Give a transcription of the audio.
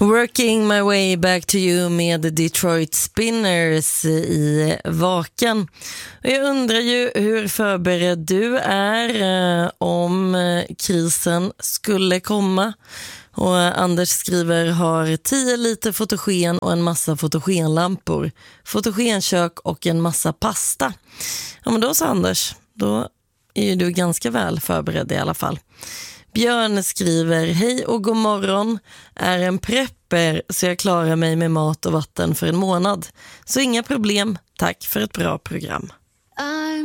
Working my way back to you med Detroit Spinners i Vaken. Jag undrar ju hur förberedd du är om krisen skulle komma. Och Anders skriver, har 10 liter fotogen och en massa fotogenlampor, fotogenkök och en massa pasta. Ja, men då sa Anders, då är ju du ganska väl förberedd i alla fall. Björn skriver, hej och god morgon, är en prepper så jag klarar mig med mat och vatten för en månad. Så inga problem, tack för ett bra program.